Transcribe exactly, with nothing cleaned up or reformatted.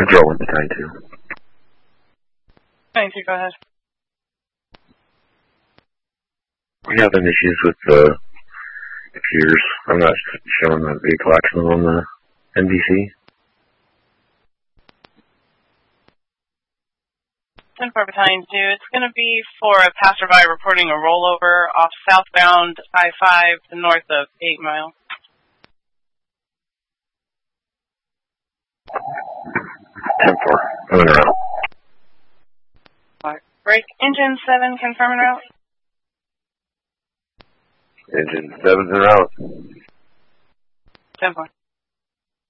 Control one, Battalion two. Battalion two, go ahead. We have having issues with the uh, computers. I'm not showing the vehicle accident on the N B C. ten four Battalion two, it's going to be for a passerby reporting a rollover off southbound I five to north of eight mile. ten four, coming around. Alright. Break engine seven, confirming route. Engine seven's en route. ten four.